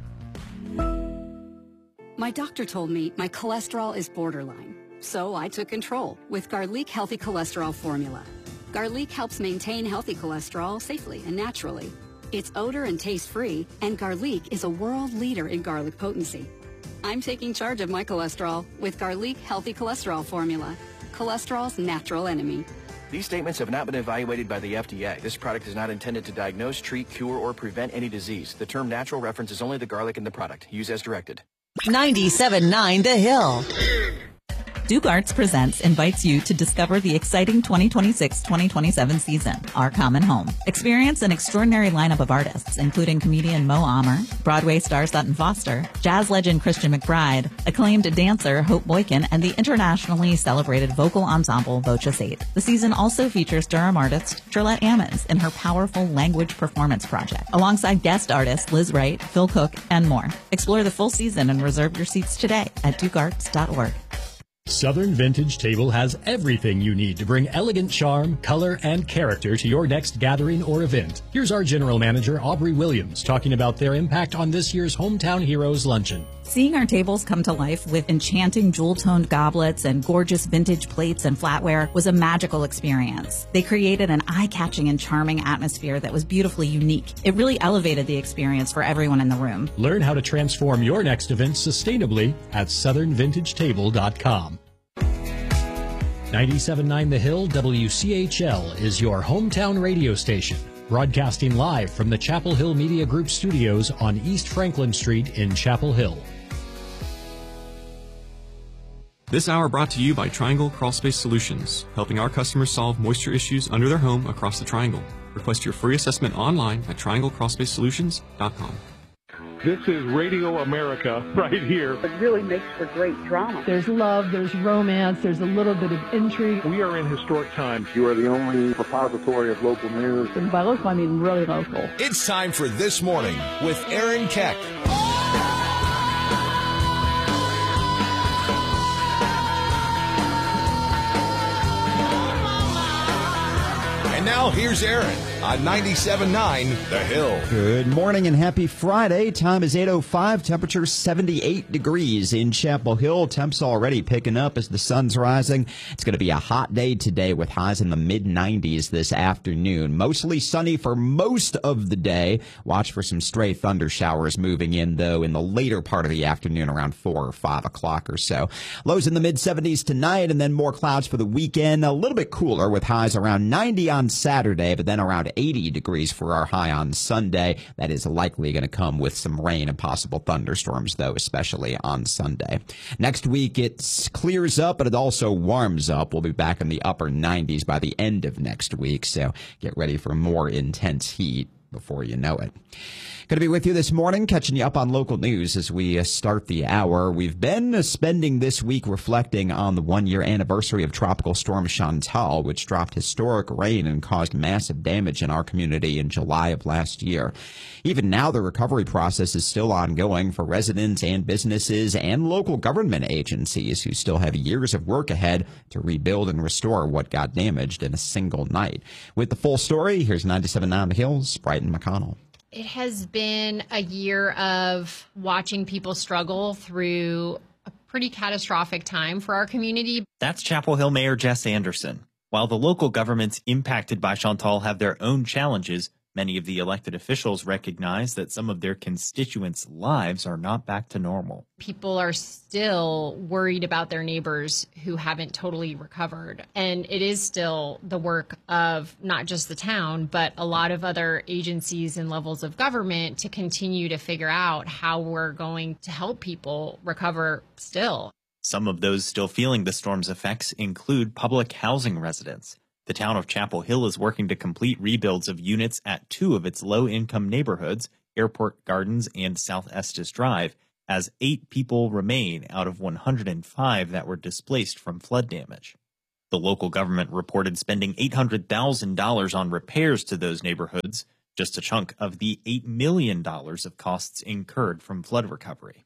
My doctor told me my cholesterol is borderline, so I took control with Garlic Healthy Cholesterol Formula. Garlic helps maintain healthy cholesterol safely and naturally. It's odor and taste-free, and Garlic is a world leader in garlic potency. I'm taking charge of my cholesterol with Garlic Healthy Cholesterol Formula, cholesterol's natural enemy.
These statements have not been evaluated by the F D A. This product is not intended to diagnose, treat, cure, or prevent any disease. The term natural references only the garlic in the product. Use as directed.
ninety-seven point nine The Hill. Duke Arts Presents invites you to discover the exciting twenty twenty-six twenty twenty-seven season, Our Common Home. Experience an extraordinary lineup of artists, including comedian Mo Amer, Broadway star Sutton Foster, jazz legend Christian McBride, acclaimed dancer Hope Boykin, and the internationally celebrated vocal ensemble Voces eight. The season also features Durham artist Shirlette Ammons in her powerful language performance project, alongside guest artists Liz Wright, Phil Cook, and more. Explore the full season and reserve your seats today at duke arts dot org.
Southern Vintage Table has everything you need to bring elegant charm, color, and character to your next gathering or event. Here's our General Manager, Aubrey Williams, talking about their impact on this year's Hometown Heroes Luncheon.
Seeing our tables come to life with enchanting jewel-toned goblets and gorgeous vintage plates and flatware was a magical experience. They created an eye-catching and charming atmosphere that was beautifully unique. It really elevated the experience for everyone in the room.
Learn how to transform your next event sustainably at southern vintage table dot com. ninety-seven point nine The Hill W C H L is your hometown radio station, broadcasting live from the Chapel Hill Media Group studios on East Franklin Street in Chapel Hill.
This hour brought to you by Triangle Crawlspace Solutions, helping our customers solve moisture issues under their home across the Triangle. Request your free assessment online at triangle crawlspace solutions dot com.
This is Radio America right here.
It really makes for great drama.
There's love, there's romance, there's a little bit of intrigue.
We are in historic times. You are the only repository of local news.
And by local, I mean really local.
It's time for This Morning with Aaron Keck. And now here's Aaron on ninety-seven point nine The Hill.
Good morning and happy Friday. Time is eight oh five. Temperature seventy-eight degrees in Chapel Hill. Temps already picking up as the sun's rising. It's going to be a hot day today with highs in the mid nineties this afternoon. Mostly sunny for most of the day. Watch for some stray thunder showers moving in, though, in the later part of the afternoon around four or five o'clock or so. Lows in the mid seventies tonight, and then more clouds for the weekend. A little bit cooler with highs around ninety on Saturday, but then around eighty degrees for our high on Sunday. That is likely going to come with some rain and possible thunderstorms, though, especially on Sunday. Next week, it clears up, but it also warms up. We'll be back in the upper nineties by the end of next week, so get ready for more intense heat before you know it. Going to be with you this morning, catching you up on local news as we start the hour. We've been spending this week reflecting on the one-year anniversary of Tropical Storm Chantal, which dropped historic rain and caused massive damage in our community in July of last year. Even now, the recovery process is still ongoing for residents and businesses and local government agencies who still have years of work ahead to rebuild and restore what got damaged in a single night. With the full story, here's ninety-seven point nine The Hill's Bryton McConnell.
It has been a year of watching people struggle through a pretty catastrophic time for our community.
That's Chapel Hill Mayor Jess Anderson. While the local governments impacted by Chantal have their own challenges, many of the elected officials recognize that some of their constituents' lives are not back to normal.
People are still worried about their neighbors who haven't totally recovered. And it is still the work of not just the town, but a lot of other agencies and levels of government to continue to figure out how we're going to help people recover still.
Some of those still feeling the storm's effects include public housing residents. The town of Chapel Hill is working to complete rebuilds of units at two of its low-income neighborhoods, Airport Gardens and South Estes Drive, as eight people remain out of one hundred five that were displaced from flood damage. The local government reported spending eight hundred thousand dollars on repairs to those neighborhoods, just a chunk of the eight million dollars of costs incurred from flood recovery.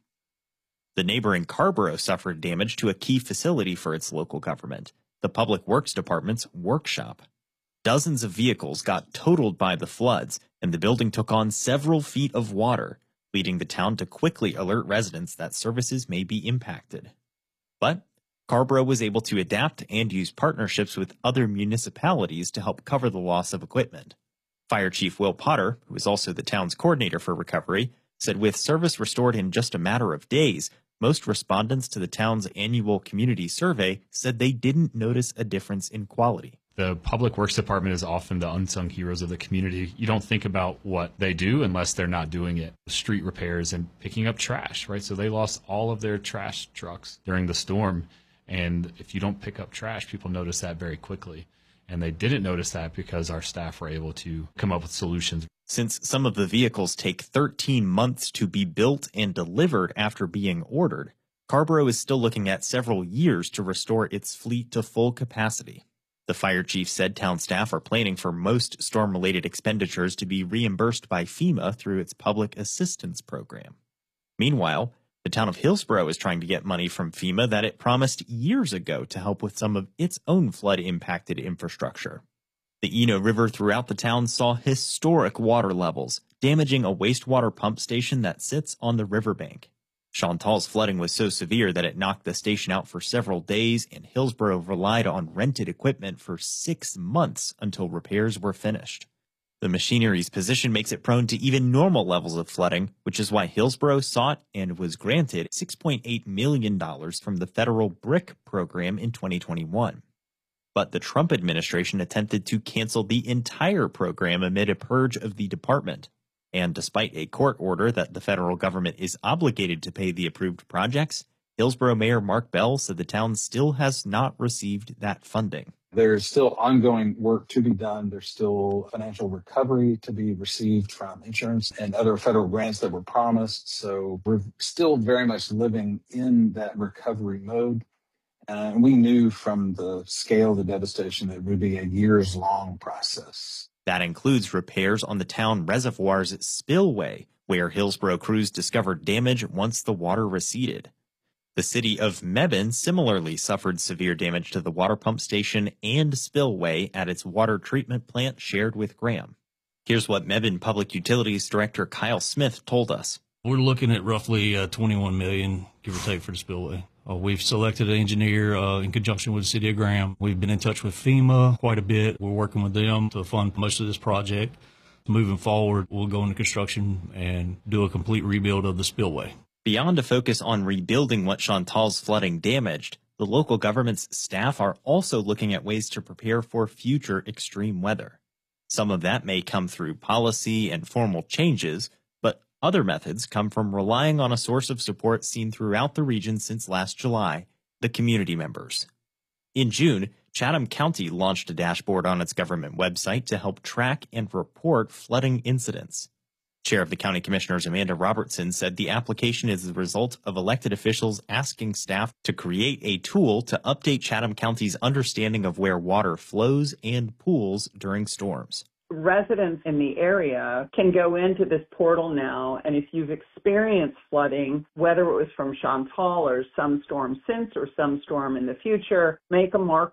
The neighboring Carrboro suffered damage to a key facility for its local government, the Public Works Department's workshop. Dozens of vehicles got totaled by the floods, and the building took on several feet of water, leading the town to quickly alert residents that services may be impacted. But Carrboro was able to adapt and use partnerships with other municipalities to help cover the loss of equipment. Fire Chief Will Potter, who is also the town's coordinator for recovery, said with service restored in just a matter of days, most respondents to the town's annual community survey said they didn't notice a difference in quality.
The Public Works Department is often the unsung heroes of the community. You don't think about what they do unless they're not doing it. Street repairs and picking up trash, right? So they lost all of their trash trucks during the storm. And if you don't pick up trash, people notice that very quickly. And they didn't notice that because our staff were able to come up with solutions.
Since some of the vehicles take thirteen months to be built and delivered after being ordered, Carrboro is still looking at several years to restore its fleet to full capacity. The fire chief said town staff are planning for most storm-related expenditures to be reimbursed by FEMA through its public assistance program. Meanwhile, the town of Hillsborough is trying to get money from FEMA that it promised years ago to help with some of its own flood-impacted infrastructure. The Eno River throughout the town saw historic water levels, damaging a wastewater pump station that sits on the riverbank. Chantal's flooding was so severe that it knocked the station out for several days, and Hillsborough relied on rented equipment for six months until repairs were finished. The machinery's position makes it prone to even normal levels of flooding, which is why Hillsborough sought and was granted six point eight million dollars from the federal BRIC program in twenty twenty-one. But the Trump administration attempted to cancel the entire program amid a purge of the department. And despite a court order that the federal government is obligated to pay the approved projects, Hillsborough Mayor Mark Bell said the town still has not received that funding.
There's still ongoing work to be done. There's still financial recovery to be received from insurance and other federal grants that were promised. So we're still very much living in that recovery mode. And we knew from the scale of the devastation that it would be a years-long process.
That includes repairs on the town reservoir's spillway, where Hillsborough crews discovered damage once the water receded. The city of Mebane similarly suffered severe damage to the water pump station and spillway at its water treatment plant shared with Graham. Here's what Mebane Public Utilities Director Kyle Smith told us.
We're looking at roughly uh, twenty-one million dollars, give or take, for the spillway. Uh, we've selected an engineer uh, in conjunction with the city of Graham. We've been in touch with FEMA quite a bit. We're working with them to fund most of this project. Moving forward, we'll go into construction and do a complete rebuild of the spillway.
Beyond a focus on rebuilding what Chantal's flooding damaged, the local government's staff are also looking at ways to prepare for future extreme weather. Some of that may come through policy and formal changes, but other methods come from relying on a source of support seen throughout the region since last July, the community members. In June, Chatham County launched a dashboard on its government website to help track and report flooding incidents. Chair of the County Commissioners Amanda Robertson said the application is the result of elected officials asking staff to create a tool to update Chatham County's understanding of where water flows and pools during storms.
Residents in the area can go into this portal now, and if you've experienced flooding, whether it was from Chantal or some storm since or some storm in the future, make a marker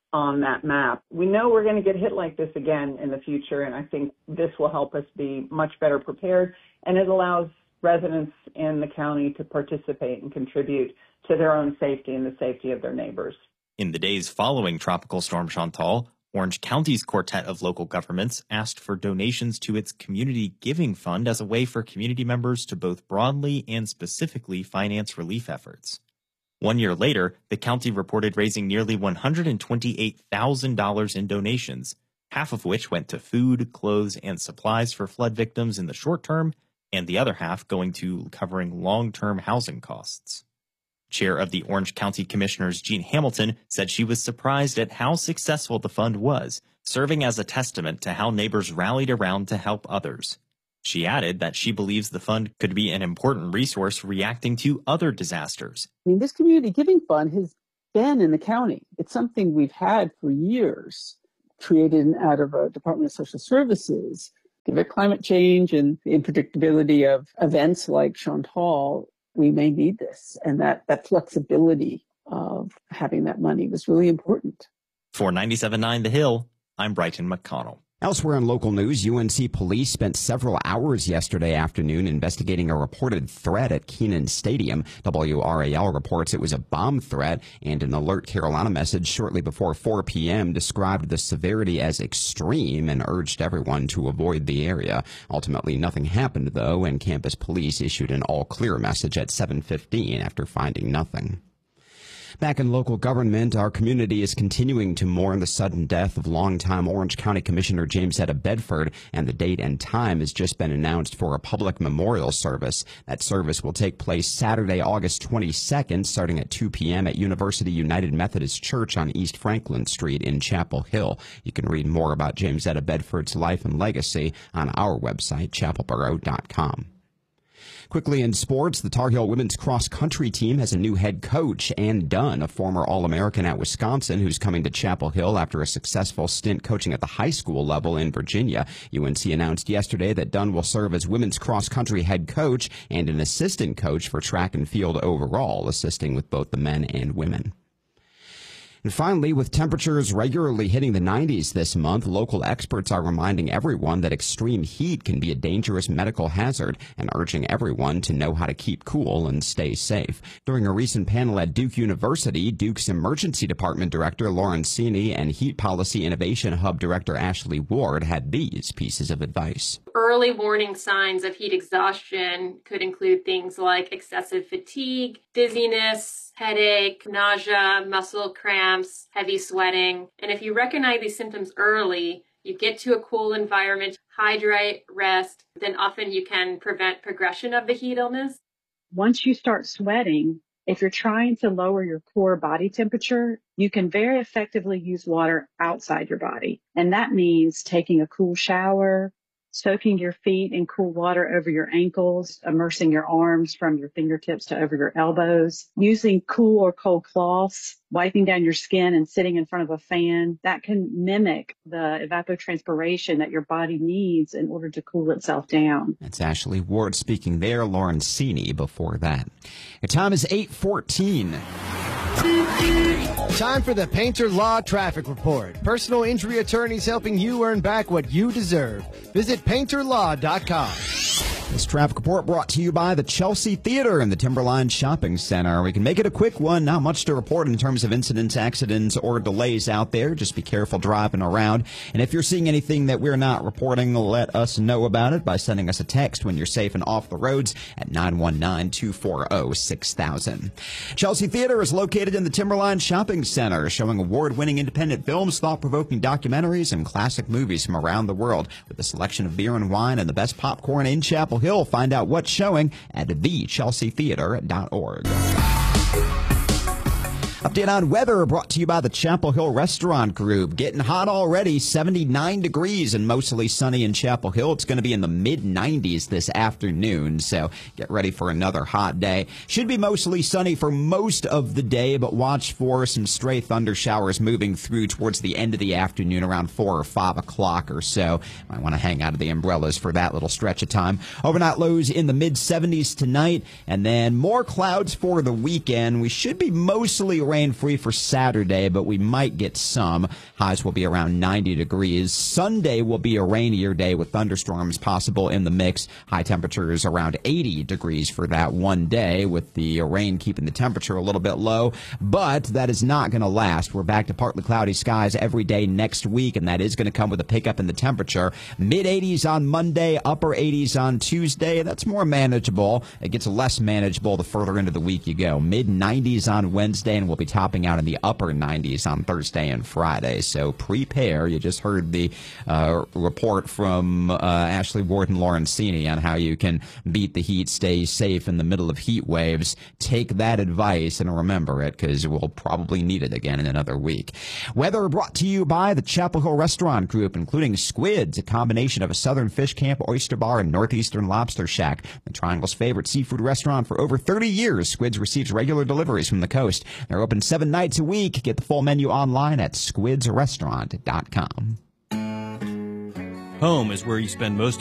on that map. We know we're going to get hit like this again in the future, and I think this will help us be much better prepared, and it allows residents in the county to participate and contribute to their own safety and the safety of their neighbors.
In the days following Tropical Storm Chantal, Orange County's quartet of local governments asked for donations to its Community Giving Fund as a way for community members to both broadly and specifically finance relief efforts. One year later, the county reported raising nearly one hundred twenty-eight thousand dollars in donations, half of which went to food, clothes, and supplies for flood victims in the short term, and the other half going to covering long-term housing costs. Chair of the Orange County Commissioners, Jean Hamilton, said she was surprised at how successful the fund was, serving as a testament to how neighbors rallied around to help others. She added that she believes the fund could be an important resource reacting to other disasters.
I mean, this community giving fund has been in the county. It's something we've had for years, created out of a Department of Social Services. Given climate change and the unpredictability of events like Chantal, we may need this. And that, that flexibility of having that money was really important.
For ninety-seven point nine The Hill, I'm Brighton McConnell.
Elsewhere in local news, U N C police spent several hours yesterday afternoon investigating a reported threat at Kenan Stadium. W R A L reports it was a bomb threat, and an Alert Carolina message shortly before four p.m. described the severity as extreme and urged everyone to avoid the area. Ultimately, nothing happened, though, and campus police issued an all-clear message at seven fifteen after finding nothing. Back in local government, our community is continuing to mourn the sudden death of longtime Orange County Commissioner James Etta Bedford, and the date and time has just been announced for a public memorial service. That service will take place Saturday, August twenty-second, starting at two p.m. at University United Methodist Church on East Franklin Street in Chapel Hill. You can read more about James Etta Bedford's life and legacy on our website, chapel borough dot com. Quickly in sports, the Tar Heel women's cross-country team has a new head coach, Ann Dunn, a former All-American at Wisconsin, who's coming to Chapel Hill after a successful stint coaching at the high school level in Virginia. U N C announced yesterday that Dunn will serve as women's cross-country head coach and an assistant coach for track and field overall, assisting with both the men and women. And finally, with temperatures regularly hitting the nineties this month, local experts are reminding everyone that extreme heat can be a dangerous medical hazard and urging everyone to know how to keep cool and stay safe. During a recent panel at Duke University, Duke's Emergency Department Director Lauren Cini and Heat Policy Innovation Hub Director Ashley Ward had these pieces of advice.
Early warning signs of heat exhaustion could include things like excessive fatigue, dizziness, headache, nausea, muscle cramps, heavy sweating. And if you recognize these symptoms early, you get to a cool environment, hydrate, rest, then often you can prevent progression of the heat illness.
Once you start sweating, if you're trying to lower your core body temperature, you can very effectively use water outside your body. And that means taking a cool shower, soaking your feet in cool water over your ankles, immersing your arms from your fingertips to over your elbows, using cool or cold cloths, wiping down your skin and sitting in front of a fan. That can mimic the evapotranspiration that your body needs in order to cool itself down.
That's Ashley Ward speaking there, Lauren Cini before that. The time is eight fourteen.
Time for the Painter Law Traffic Report. Personal injury attorneys helping you earn back what you deserve. Visit painter law dot com.
This traffic report brought to you by the Chelsea Theater and the Timberline Shopping Center. We can make it a quick one. Not much to report in terms of incidents, accidents, or delays out there. Just be careful driving around. And if you're seeing anything that we're not reporting, let us know about it by sending us a text when you're safe and off the roads at nine one nine, two four zero, six thousand. Chelsea Theater is located in the Timberline Shopping Center, showing award-winning independent films, thought-provoking documentaries, and classic movies from around the world with a selection of beer and wine and the best popcorn in Chapel Hill. Find out what's showing at the chelsea theater dot org. Update on weather brought to you by the Chapel Hill Restaurant Group. Getting hot already, seventy-nine degrees and mostly sunny in Chapel Hill. It's going to be in the mid nineties this afternoon, so get ready for another hot day. Should be mostly sunny for most of the day, but watch for some stray thunder showers moving through towards the end of the afternoon around four or five o'clock or so. Might want to hang out of the umbrellas for that little stretch of time. Overnight lows in the mid seventies tonight, and then more clouds for the weekend. We should be mostly rain rain-free for Saturday, but we might get some. Highs will be around ninety degrees. Sunday will be a rainier day with thunderstorms possible in the mix. High temperatures around eighty degrees for that one day, with the rain keeping the temperature a little bit low. But that is not going to last. We're back to partly cloudy skies every day next week, and that is going to come with a pickup in the temperature. mid eighties on Monday, upper eighties on Tuesday. That's more manageable. It gets less manageable the further into the week you go. mid nineties on Wednesday, and we'll be topping out in the upper nineties on Thursday and Friday. So prepare. You just heard the uh, report from uh, Ashley Ward and Lauren Cini on how you can beat the heat, stay safe in the middle of heat waves. Take that advice and remember it, because we'll probably need it again in another week. Weather brought to you by the Chapel Hill Restaurant Group, including Squids, a combination of a southern fish camp, oyster bar, and northeastern lobster shack. The Triangle's favorite seafood restaurant for over thirty years. Squids receives regular deliveries from the coast. They're open seven nights a week. Get the full menu online at squids restaurant dot com.
Home is where you spend most